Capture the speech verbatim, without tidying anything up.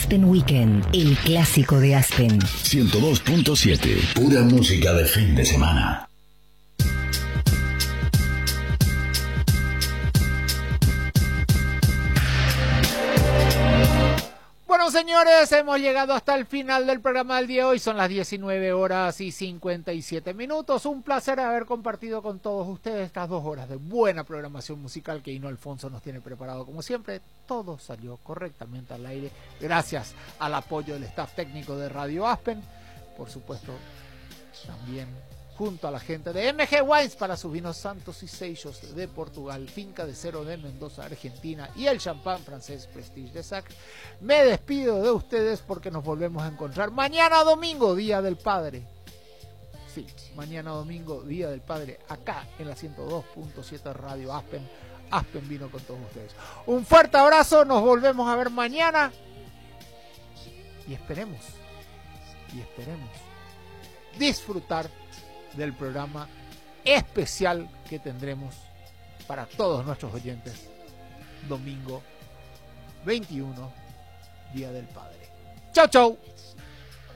Aspen Weekend, el clásico de Aspen. ciento dos punto siete, pura música de fin de semana. Bueno, señores, hemos llegado hasta el final del programa del día de hoy. Son las diecinueve horas y cincuenta y siete minutos. Un placer haber compartido con todos ustedes estas dos horas de buena programación musical que Hino Alfonso nos tiene preparado. Como siempre, todo salió correctamente al aire gracias al apoyo del staff técnico de Radio Aspen. Por supuesto, también junto a la gente de M G Wines para sus vinos santos y sellos de Portugal, Finca de Cero de Mendoza, Argentina y el champán francés Prestige de Sacre. Me despido de ustedes porque nos volvemos a encontrar mañana domingo, Día del Padre. Sí, mañana domingo, Día del Padre, acá en la ciento dos punto siete Radio Aspen. Aspen vino con todos ustedes. Un fuerte abrazo, nos volvemos a ver mañana y esperemos, y esperemos disfrutar del programa especial que tendremos para todos nuestros oyentes domingo veintiuno, Día del Padre. Chau, chau.